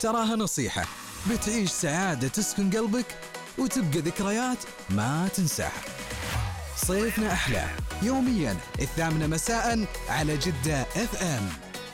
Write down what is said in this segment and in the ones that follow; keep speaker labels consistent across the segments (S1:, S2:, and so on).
S1: تراها نصيحة بتعيش سعادة تسكن قلبك وتبقى ذكريات ما تنساها. صيفنا أحلى يوميا 8 مساء على جدة FM.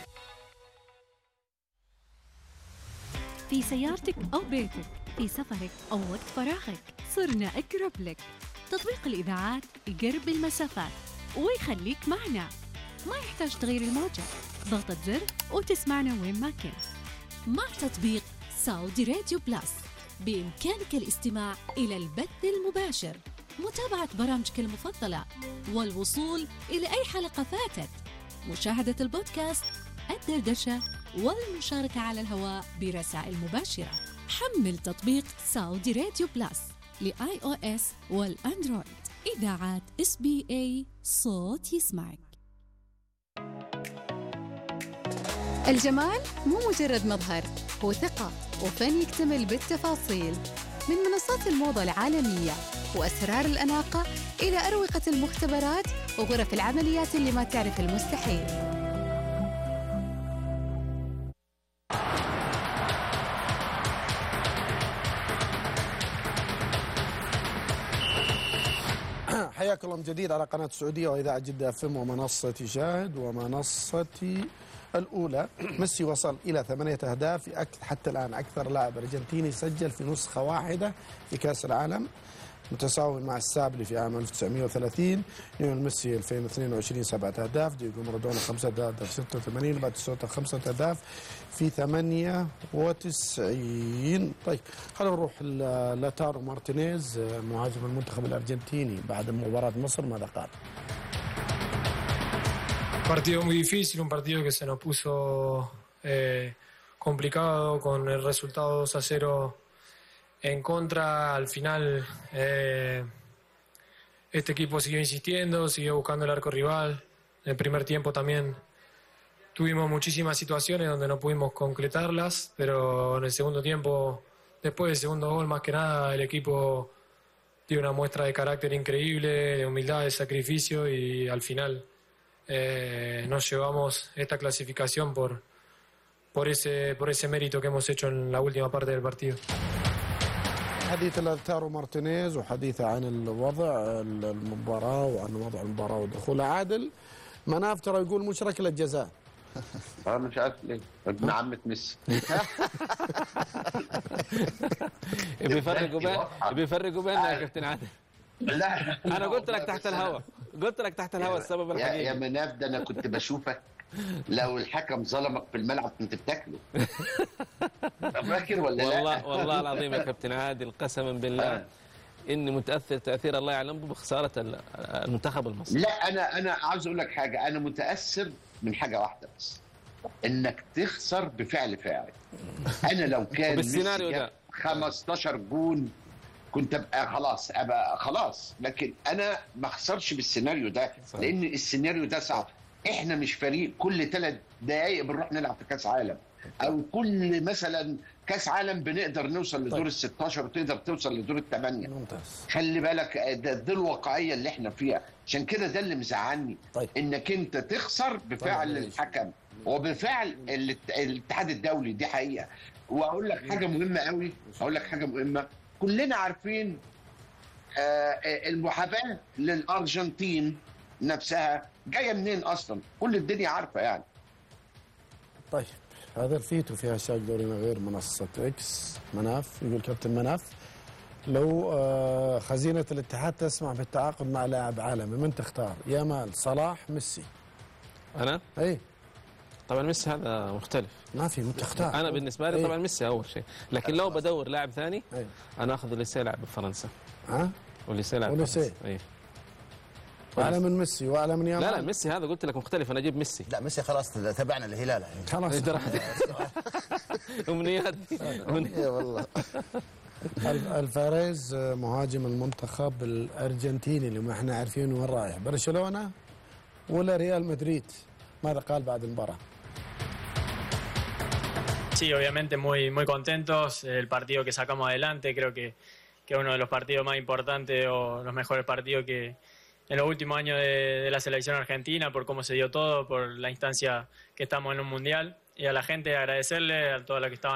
S2: في سيارتك أو بيتك، في سفرك أو وقت فراغك، صرنا أقرب لك. تطبيق الإذاعات يقرب المسافات ويخليك معنا، ما يحتاج تغير الموجة، ضغطة زر وتسمعنا وين ما كنت.
S3: مع تطبيق سعودي راديو بلس بإمكانك الاستماع إلى البث المباشر، متابعة برامجك المفضلة، والوصول إلى أي حلقة فاتت، مشاهدة البودكاست، الدردشة، والمشاركة على الهواء برسائل مباشرة. حمل تطبيق سعودي راديو بلس لآي أو إس والأندرويد. إذاعات SBA، صوت يسمعك.
S4: الجمال مو مجرد مظهر، هو ثقة وفن يكتمل بالتفاصيل. من منصات الموضة العالمية وأسرار الأناقة إلى أروقة المختبرات وغرف العمليات اللي ما تعرف المستحيل.
S5: حياكم الله من جديد على قناة السعودية وإذاعة جدة FM ومنصة شاهد ومنصة الأولى. ميسي وصل إلى 8 أهداف حتى الآن، أكثر لاعب أرجنتيني سجل في نسخة واحدة في كأس العالم، متساوي مع السابلي في عام 1930. ليونيل ميسي 2022 7 أهداف، دييغو مارادونا 5 أهداف 86، باتيستوتا 5 أهداف في 98. طيب خلينا نروح لاتارو مارتينيز مهاجم المنتخب الأرجنتيني بعد مباراة مصر، ماذا قال؟
S6: Partido muy difícil, un partido que se nos puso complicado con el resultado 2-0 en contra. Al final este equipo siguió insistiendo, siguió buscando el arco rival. En el primer tiempo también tuvimos muchísimas situaciones donde no pudimos concretarlas, pero en el segundo tiempo, después del segundo gol, más que nada el equipo dio una muestra de carácter increíble, de humildad, de sacrificio, y al final nos llevamos esta clasificación por ese mérito que hemos hecho en la última parte del partido.
S5: حديث لاتارو مارتينيز وحديثه عن الوضع المباراة وعن وضع المباراة ودخولها. عادل مناف ترى يقول مش ركلة جزاء.
S7: انا مش عارف ليه ابن عمة ميسي.
S8: بيفرقوا بيننا يا كابتن عادل.
S7: لا
S8: انا قلت لك تحت الهواء، قلت لك تحت الهواء السبب الحقيقي.
S7: يا مناف ده انا كنت بشوفك لو الحكم ظلمك في الملعب كنت بتاكله. فاكر ولا لا؟
S8: والله العظيم يا كابتن عادل قسما بالله اني متاثر تاثير الله يعلم بخساره المنتخب المصري.
S7: لا انا عاوز اقول لك حاجه، انا متاثر من حاجه واحده بس، انك تخسر بفعل فاعل. انا لو كان
S8: بالسيناريو ده
S7: 15 جون كنت ابقى خلاص، لكن انا ما اخسرش بالسيناريو ده، لان السيناريو ده صعب. احنا مش فريق كل 3 دقائق بنروح نلعب في كاس عالم، او كل مثلا كاس عالم بنقدر نوصل لدور ال16 وتقدر توصل لدور ال8.
S5: ممتاز.
S7: خلي بالك ده الواقعيه اللي احنا فيها، عشان كده ده اللي مزعلني.
S5: طيب.
S7: انك انت تخسر بفعل الحكم وبفعل الاتحاد الدولي، دي حقيقه. واقول لك حاجه مهمه قوي، كلنا عارفين المحاباه للارجنتين نفسها جايه منين اصلا، كل الدنيا عارفه يعني.
S5: طيب هذا الفيتو في هاشتاج دورينا غير منصة اكس. مناف يقول كابتن مناف لو خزينة الاتحاد تسمح بالتعاقد مع لاعب عالمي من تختار؟ يامال، صلاح، ميسي؟
S8: انا؟
S5: اي
S8: طبعا ميسي هذا مختلف،
S5: ما في تختار.
S8: انا بالنسبه لي طبعا ميسي اول شيء، لكن لو بدور لاعب ثاني انا اخذ اللي يلعب بفرنسا. واللي يلعب بفرنسا
S5: اعلى من ميسي واعلى من يامال.
S8: لا ميسي هذا قلت لك مختلف، انا اجيب ميسي.
S9: لا ميسي خلاص تبعنا الهلال
S5: خلاص.
S8: امنيات
S5: والله. الفاريز مهاجم المنتخب الارجنتيني اللي ما احنا عارفين وين رايح، برشلونه ولا ريال مدريد؟ ماذا قال بعد المباراه؟
S10: Sí, obviamente muy contentos. El partido que sacamos adelante creo que es uno de los partidos más importantes o los mejores partidos que en los últimos años de la selección argentina, por cómo se dio todo, por la instancia que estamos en un mundial. Y a la gente agradecerle, a toda la que estaban